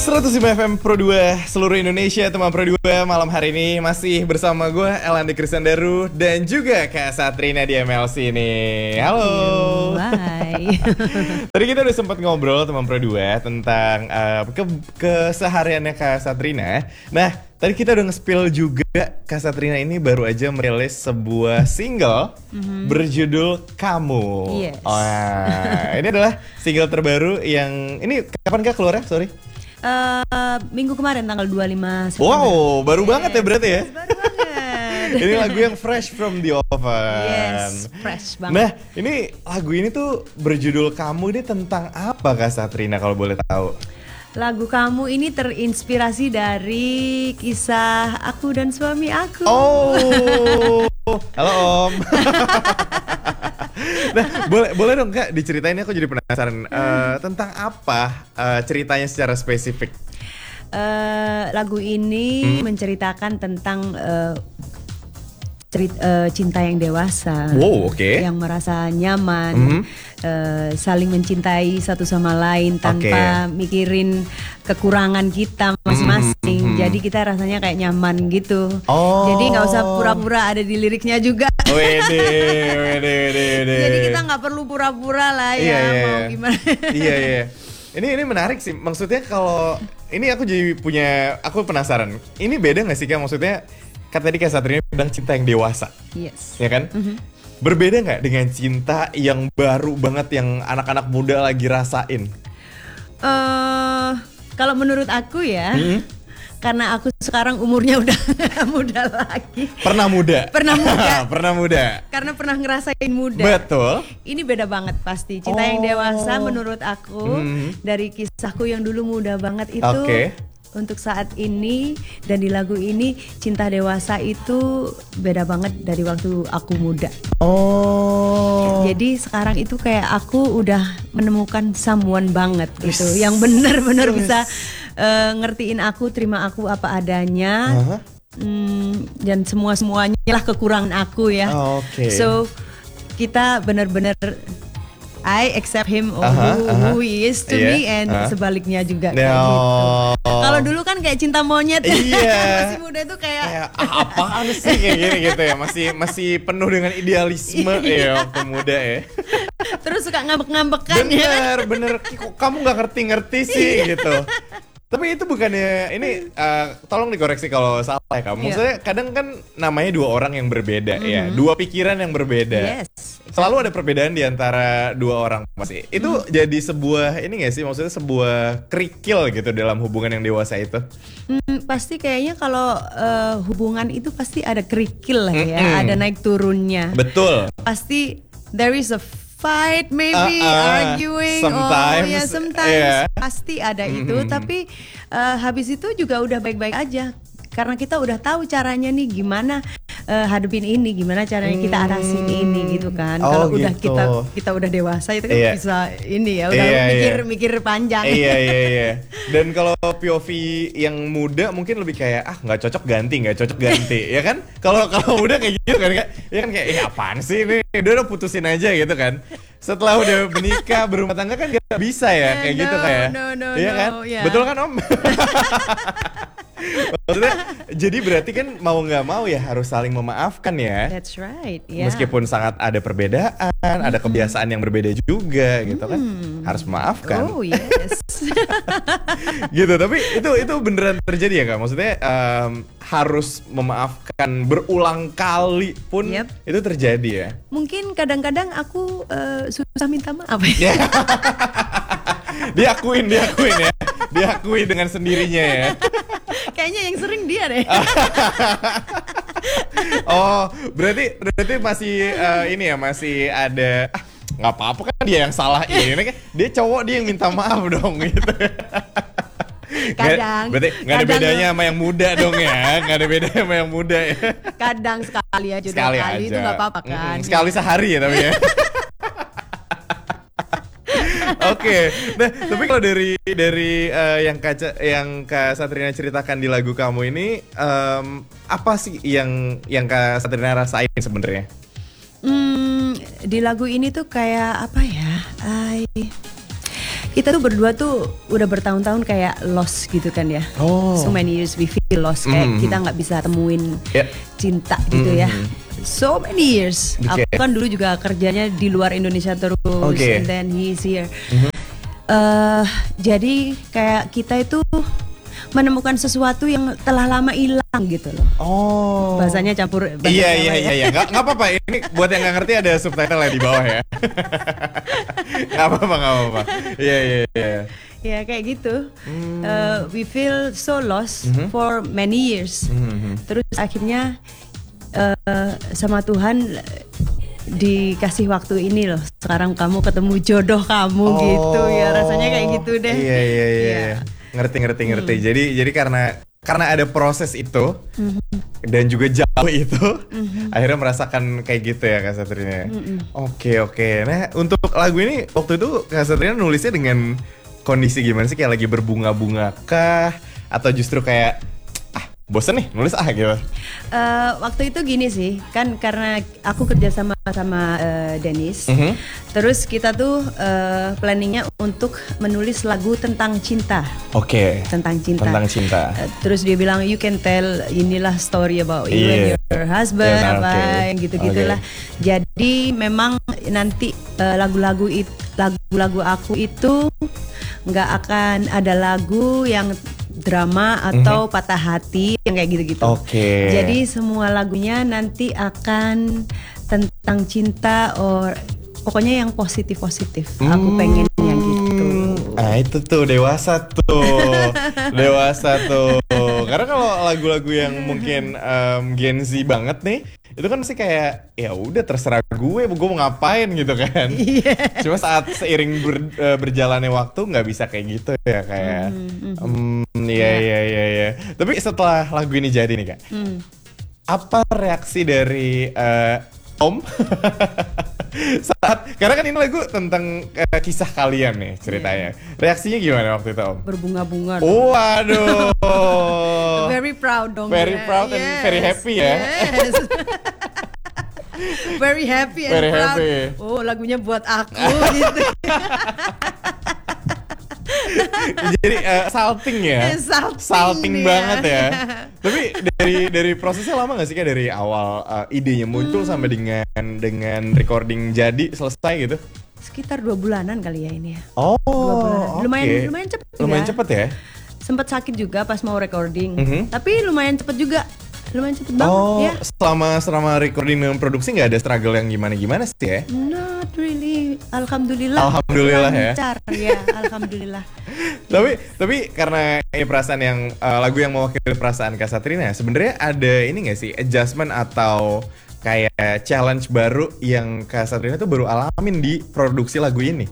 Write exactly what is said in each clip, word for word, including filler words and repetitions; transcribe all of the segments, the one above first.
seratus lima F M Pro dua seluruh Indonesia, teman Pro dua. Malam hari ini masih bersama gue Elandi Kristandaru dan juga Kak Satrina di M L C ini. Halo. Hai. Tadi kita udah sempat ngobrol teman Pro dua tentang uh, ke kesehariannya Kak Satrina. Nah, tadi kita udah nge-spill juga Kak Satrina ini baru aja merilis sebuah single mm-hmm. berjudul Kamu. Yes. Oh, nah, ini adalah single terbaru yang ini kapan Kak keluarnya? Sorry. Uh, minggu kemarin tanggal dua puluh lima September. Wow, baru yes. banget ya berarti ya? Yes, baru banget. Ini lagu yang fresh from the oven. Yes, fresh banget. Nah, ini lagu ini tuh berjudul Kamu, ini tentang apa Kak Satrina kalau boleh tahu? Lagu Kamu ini terinspirasi dari kisah aku dan suami aku. Oh, halo Om. Nah, boleh boleh dong Kak diceritain, aku jadi penasaran hmm. uh, tentang apa uh, ceritanya secara spesifik. Uh, lagu ini hmm. menceritakan tentang uh, cerit, uh, cinta yang dewasa, wow, okay. yang merasa nyaman, hmm. uh, saling mencintai satu sama lain tanpa okay. mikirin kekurangan kita masing-masing. Hmm. Jadi kita rasanya kayak nyaman gitu. Oh. Jadi nggak usah pura-pura ada di liriknya juga. Wede, wede, wede, wede. Jadi kita nggak perlu pura-pura lah ya, iya, iya. mau gimana. Iya iya. Ini ini menarik sih. Maksudnya kalau ini aku jadi punya, aku penasaran. Ini beda nggak sih Kak? Maksudnya kan tadi Kak Satrina bilang cinta yang dewasa. Yes. Ya kan? Mm-hmm. Berbeda nggak dengan cinta yang baru banget yang anak-anak muda lagi rasain? Uh, kalau menurut aku ya. Mm-hmm. Karena aku sekarang umurnya udah muda lagi. Pernah muda. Pernah muda. Pernah muda. Karena pernah ngerasain muda. Betul. Ini beda banget pasti. Cinta oh. yang dewasa menurut aku hmm. dari kisahku yang dulu muda banget itu. Okay. Untuk saat ini dan di lagu ini cinta dewasa itu beda banget dari waktu aku muda. Oh. Jadi sekarang itu kayak aku udah menemukan someone banget gitu, yes. yang benar-benar yes. bisa uh, ngertiin aku, terima aku apa adanya, uh-huh. hmm, dan semua semuanya lah kekurangan aku ya. Oh, okay. So kita benar-benar I accept him or uh-huh, who, uh-huh. who he is to yeah, me and uh-huh. sebaliknya juga no. kayak gitu. Kalau dulu kan kayak cinta monyet, iya. masih muda itu kayak, kayak ah, apaan sih kayak gini gitu ya, masih masih penuh dengan idealisme ya waktu muda ya. Terus suka ngambek-ngambekan. Bener ya. bener, kok kamu nggak ngerti-ngerti sih gitu. Tapi itu bukannya, ini uh, tolong dikoreksi kalau salah ya Kak. Maksudnya yeah. kadang kan namanya dua orang yang berbeda mm-hmm. ya, dua pikiran yang berbeda. Yes, exactly. Selalu ada perbedaan di antara dua orang pasti. Itu mm-hmm. jadi sebuah ini nggak sih, maksudnya sebuah kerikil gitu dalam hubungan yang dewasa itu? Hmm, pasti kayaknya kalau uh, hubungan itu pasti ada kerikil lah ya, mm-hmm. ada naik turunnya. Betul. Pasti there is a fight, maybe uh, uh, arguing, sometimes, oh ya sometimes yeah. pasti ada itu, mm-hmm. tapi uh, habis itu juga udah baik-baik aja karena kita udah tahu caranya nih gimana uh, hadapin ini, gimana caranya kita arasin hmm. ini gitu kan. Oh, kalau gitu. udah kita kita udah dewasa itu kan yeah. bisa ini ya, udah yeah, mikir yeah. mikir panjang. Iya iya iya. Dan kalau P O V yang muda mungkin lebih kayak ah nggak cocok ganti, nggak cocok ganti, ya kan? Kalau kalau muda kayak gitu kan, ya kan kayak eh apaan sih ini, udah udah putusin aja gitu kan. Setelah udah menikah berumah tangga kan gak bisa ya kayak no, gitu kayak, no, no, iya no, kan? yeah. Betul kan Om? Maksudnya, jadi berarti kan mau nggak mau ya harus saling memaafkan ya. That's right. Yeah. Meskipun sangat ada perbedaan, mm-hmm. ada kebiasaan yang berbeda juga, gitu kan, mm. harus memaafkan. Oh yes. Gitu. Tapi itu itu beneran terjadi ya Kak? Maksudnya um, harus memaafkan berulang kali pun yep. itu terjadi ya? Mungkin kadang-kadang aku uh, susah minta maaf. Ya. Diakuin, diakuin ya, diakui dengan sendirinya ya. Kayaknya yang sering dia deh. Oh, berarti berarti masih uh, ini ya, masih ada ah, nggak apa-apa kan dia yang salah ini kan, dia cowok dia yang minta maaf dong gitu. Kadang. Nggak, berarti nggak ada bedanya sama yang muda dong ya, nggak ada bedanya sama yang muda ya. Kadang sekali aja, sekali dua kali aja. Itu nggak apa-apa kan. Hmm, sekali sehari ya tapi ya. Oke, okay. Nah tapi kalau dari dari uh, yang kaca yang Kak Satrina ceritakan di lagu Kamu ini, um, apa sih yang yang Kak Satrina rasain sebenarnya? Hmm, di lagu ini tuh kayak apa ya? I, kita tuh berdua tuh udah bertahun-tahun kayak lost gitu kan ya. Oh. So many years we feel lost, kayak Mm-hmm. kita nggak bisa temuin Yeah. cinta gitu ya. Mm-hmm. So many years. Okay. Aku kan dulu juga kerjanya di luar Indonesia terus, Okay. and then he's here. Mm-hmm. Uh, jadi kayak kita itu menemukan sesuatu yang telah lama hilang gitu loh. Oh. Bahasanya campur. Bahasa Iya Jawa iya ya. iya iya. Nggak nggak apa-apa. Ini buat yang nggak ngerti ada subtitle di bawah ya. Nggak apa-apa nggak apa-apa. Iya iya iya. Ya kayak gitu. Hmm. Uh, we feel so lost Mhm. for many years. Mhm. Terus akhirnya uh, sama Tuhan dikasih waktu ini loh. Sekarang kamu ketemu jodoh kamu Oh. gitu ya. Rasanya kayak gitu deh. Iya iya iya. Iya. iya. Ngerti ngerti ngerti. Jadi jadi karena karena ada proses itu dan juga jauh itu, akhirnya merasakan kayak gitu ya Kak Satrina. Oke oke. Nah untuk lagu ini waktu itu Kak Satrina nulisnya dengan kondisi gimana sih? Kayak lagi berbunga-bunga kah? Atau justru kayak ah bosen nih nulis ah gitu? Uh, waktu itu gini sih, kan karena aku kerja sama sama uh, Dennis, Mhm. terus kita tuh uh, planningnya untuk menulis lagu tentang cinta, Oke. tentang cinta. Tentang cinta. Uh, terus dia bilang you can tell inilah story about you Iya. and your husband Iya, apa oke. yang gitu-gitulah. Jadi memang nanti uh, lagu-lagu it, lagu-lagu aku itu nggak akan ada lagu yang drama atau Mhm. patah hati yang kayak gitu-gitu. Oke. Jadi semua lagunya nanti akan tentang cinta or pokoknya yang positif-positif. Aku pengennya gitu. Ah itu tuh dewasa tuh, dewasa tuh. Karena kalau lagu-lagu yang mungkin um, Gen Z banget nih, itu kan mesti kayak ya udah terserah gue, gue mau ngapain gitu kan. Cuma saat seiring ber, uh, berjalannya waktu nggak bisa kayak gitu ya kayak. Hmm, iya iya iya iya. Tapi setelah lagu ini jadi nih Kak, Hmm. apa reaksi dari uh, Om saat karena kan ini lagu tentang uh, kisah kalian nih ceritanya. Reaksinya gimana waktu itu Om? Berbunga-bunga. dong. Oh, waduh. Very proud dong. Very ya. proud and very happy ya. Yes. Very happy and Very proud. happy. Oh lagunya buat aku gitu. Jadi uh, salting ya. Salting Salting dia. banget ya. Tapi dari dari prosesnya lama gak sih Kak dari awal uh, idenya muncul sampai dengan dengan recording jadi selesai gitu? Sekitar dua bulanan kali ya ini ya. Oh, Dua bulanan. Lumayan oke. lumayan cepet Lumayan ya. cepet ya. Sempat sakit juga pas mau recording. Mhm. Tapi lumayan cepet juga. Lumayan cepet banget Oh, ya. selama selama recording dan produksi nggak ada struggle yang gimana-gimana sih ya? Not really. Alhamdulillah. Alhamdulillah ya. Lancar ya. Alhamdulillah. tapi tapi karena ini perasaan yang uh, lagu yang mewakili perasaan Kak Satrina, sebenarnya ada ini nggak sih adjustment atau kayak challenge baru yang Kak Satrina tuh baru alamin di produksi lagu ini?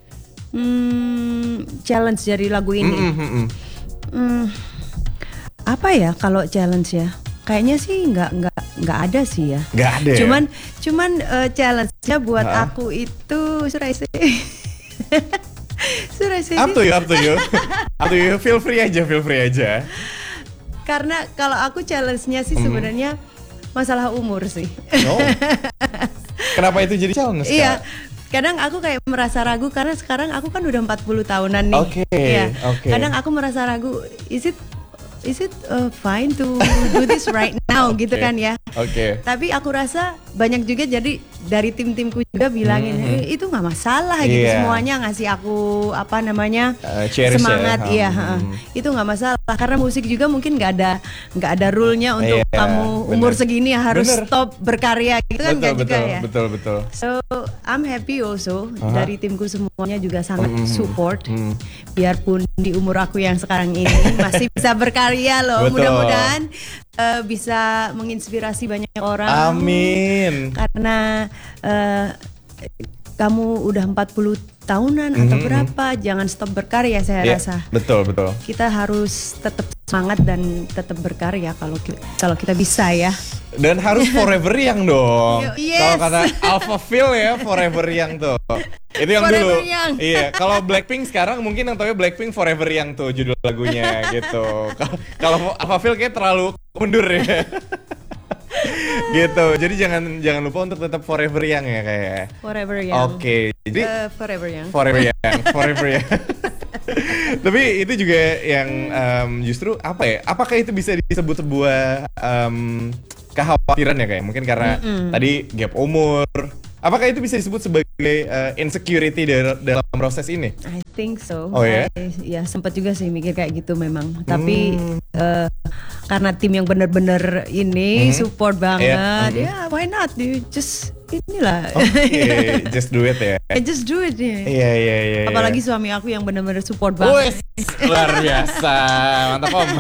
Hmm, challenge dari lagu ini. Mm, mm, mm. Hmm, apa ya kalau challenge ya? Kayaknya sih nggak nggak nggak ada sih ya. Nggak ada ya? Cuman cuman uh, challenge-nya buat Ha? aku itu should I say? Should I say Up this? to you, up to you, up to you. Feel free aja, feel free aja. Karena kalau aku challenge-nya sih Mhm. sebenarnya masalah umur sih. Oh. Kenapa itu jadi challenge? Kak? Iya. Kadang aku kayak merasa ragu karena sekarang aku kan udah empat puluh tahunan nih. Oke, Iya. oke. Kadang aku merasa ragu, is it is it uh, fine to do this right now gitu Oke. kan ya. Oke. Tapi aku rasa banyak juga jadi dari tim-timku juga bilangin Mhm. "Eh, itu nggak masalah gitu, Iya. semuanya ngasih aku apa namanya Uh, cherish ya. semangat Hmm. iya heeh. Itu nggak masalah karena musik juga mungkin nggak ada nggak ada rule-nya untuk Iya, kamu umur bener. segini harus Bener. stop berkarya gitu kan Betul, nggak juga betul, ya. betul, betul. So I'm happy also Aha. dari timku semuanya juga sangat Mm, support. mm. Biarpun di umur aku yang sekarang ini masih bisa berkarya loh. Betul. Mudah-mudahan uh, bisa menginspirasi banyak orang. Amin. Karena uh, kamu udah empat puluh tahunan atau Mhm. berapa, jangan stop berkarya saya Iya, rasa. betul, betul. Kita harus tetap semangat dan tetap berkarya kalau ki- kalau kita bisa ya. Dan harus forever young dong. Yo, yes. Kalau kata Alpha Phil ya, forever young tuh. Itu yang Forever dulu. Young. Iya, kalau Blackpink sekarang mungkin yang tahu Blackpink Forever Young tuh judul lagunya gitu. Kalau- Kalau Alpha Phil kayak terlalu mundur ya. Gitu. Jadi jangan jangan lupa untuk tetap forever young ya kayak. Forever young. Oke. Jadi uh, forever young. Forever young, forever young. Tapi itu juga yang um, justru apa ya? Apakah itu bisa disebut sebuah um, kekhawatiran ya kayak? Mungkin karena Mm-mm. tadi gap umur. Apakah itu bisa disebut sebagai uh, insecurity dar- dalam proses ini? I think so. Oh ya? I, ya sempat juga sih mikir kayak gitu memang. Hmm. Tapi uh, karena tim yang benar-benar ini hmm. support banget, yeah. ya yeah, why not? You just inilah. Oke, okay. just do it ya. Yeah, just do it ya. Iya iya iya. Apalagi suami aku yang benar-benar support banget. Wes, luar biasa, mantap om.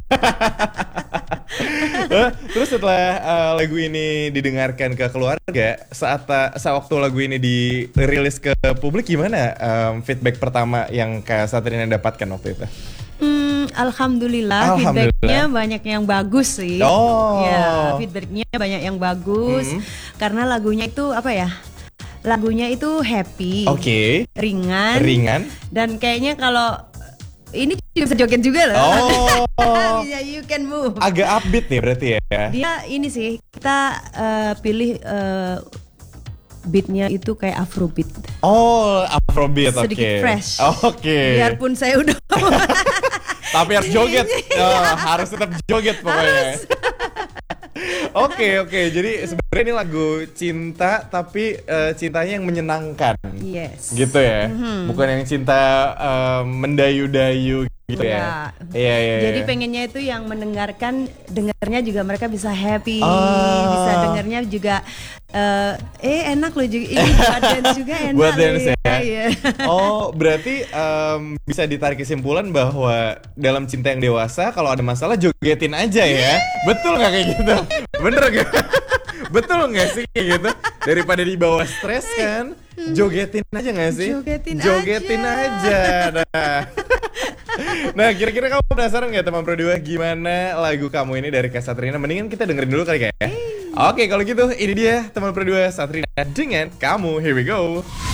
Terus setelah uh, lagu ini didengarkan ke keluarga, saat saat waktu lagu ini dirilis ke publik, gimana um, feedback pertama yang Kak Satrina dapatkan waktu itu? Hmm, alhamdulillah, alhamdulillah, feedbacknya banyak yang bagus sih. Oh. Ya, feedbacknya banyak yang bagus hmm. karena lagunya itu apa ya? Lagunya itu happy, okay. ringan, ringan, dan kayaknya kalau ini juga bisa joget juga loh. Oh. Bisa you can move. Agak upbeat nih berarti ya. Dia ini sih kita uh, pilih uh, beatnya itu kayak Afrobeat. Oh, Afrobeat, oke. Sedikit okay. fresh. Oke. Okay. Biarpun saya udah. Tapi harus joget. Oh, harus tetap joget pokoknya. Oke oke, jadi sebenarnya ini lagu cinta tapi uh, cintanya yang menyenangkan. Yes. Gitu ya, mm-hmm. bukan yang cinta uh, mendayu-dayu gitu ya. Iya iya. Jadi ya. Pengennya itu yang mendengarkan, dengarnya juga mereka bisa happy, oh. bisa dengarnya juga uh, eh enak loh juga, ini buat dance juga enak. Buat dance ya. ya. Oh berarti um, bisa ditarik kesimpulan bahwa dalam cinta yang dewasa kalau ada masalah jogetin aja ya. Betul nggak kayak gitu? Bener gak? Betul gak sih kayak gitu? Daripada dibawa stres kan, jogetin aja gak sih? Jogetin, jogetin aja. aja. Nah. Nah kira-kira kamu penasaran gak teman Pro dua gimana lagu kamu ini dari Kak Satrina? Mendingan kita dengerin dulu kali ya. Oke kalau gitu ini dia teman Pro dua Satrina dengan Kamu. Here we go.